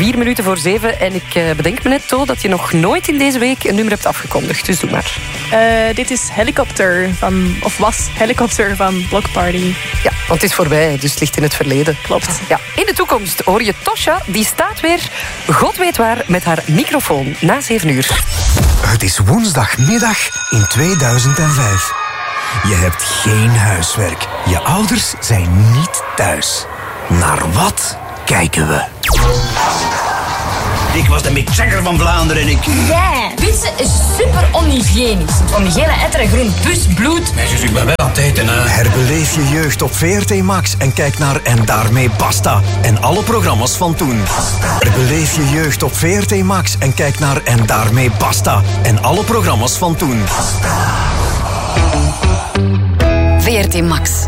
4 minuten voor 7 en ik bedenk me net, To, dat je nog nooit in deze week een nummer hebt afgekondigd. Dus doe maar. Dit is was Helicopter van Block Party. Ja, want het is voorbij, dus het ligt in het verleden. Klopt. Ja. In de toekomst hoor je Tosja, die staat weer, god weet waar, met haar microfoon na 7 uur. Het is woensdagmiddag in 2005. Je hebt geen huiswerk. Je ouders zijn niet thuis. Naar wat kijken we? Ik was de Mick Jagger van Vlaanderen en ik... Ja, pizza is super onhygiënisch. Van die gele etter, groen pus, bloed. Nee, dus ik ben wel aan het eten, hè. Herbeleef je jeugd op VRT Max en kijk naar En Daarmee Basta. En alle programma's van toen. Herbeleef je jeugd op VRT Max en kijk naar En Daarmee Basta. En alle programma's van toen. VRT Max.